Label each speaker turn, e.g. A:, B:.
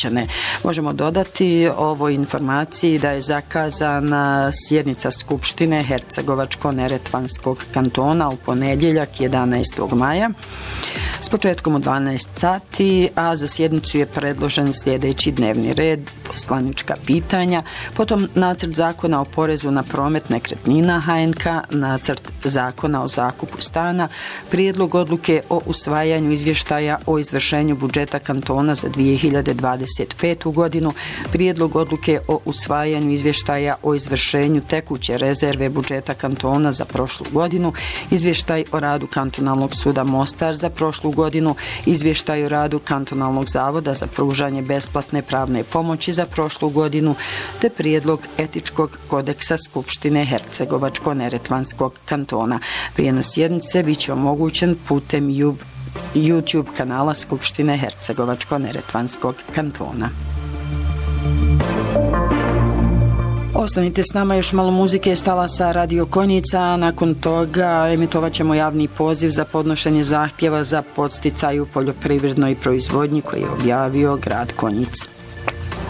A: građane. Možemo dodati ovoj informaciji da je zakazana sjednica Skupštine Hercegovačko-Neretvanskog kantona u ponedjeljak 11. maja s početkom u 12 sati, a za sjednicu je predložen sljedeći dnevni red: poslanička pitanja, potom nacrt zakona o porezu na promet nekretnina HNK, nacrt zakona o zakupu stana, prijedlog odluke o usvajanju izvještaja o izvršenju budžeta kantona za 2025. godinu, prijedlog odluke o usvajanju izvještaja o izvršenju tekuće rezerve budžeta kantona za prošlu godinu, izvještaj o radu Kantonalnog suda Mostar za prošlu godinu, izvještaj o radu Kantonalnog zavoda za pružanje besplatne pravne pomoći za prošlu godinu, te prijedlog etičkog kodeksa Skupštine Hercegovačko-Neretvanskog kantona. Prijenos sjednice bit će omogućen putem YouTube kanala Skupštine Hercegovačko-Neretvanskog kantona. Ostanite s nama, još malo muzike stala sa Radio Konjica, a nakon toga emitovat ćemo javni poziv za podnošenje zahtjeva za podsticaj u poljoprivrednoj proizvodnji koji je objavio grad Konjic.